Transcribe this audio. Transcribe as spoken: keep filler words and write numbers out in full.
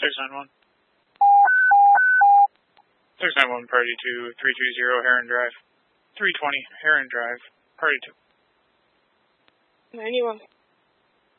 six nine one. six nine one, party to three three zero Heron Drive. three twenty Heron Drive, party two. ninety-one.